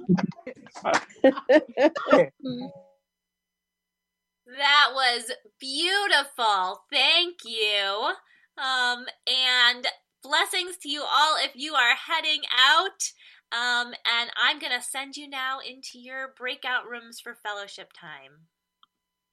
That was beautiful. Thank you. And blessings to you all if you are heading out. And I'm going to send you now into your breakout rooms for fellowship time.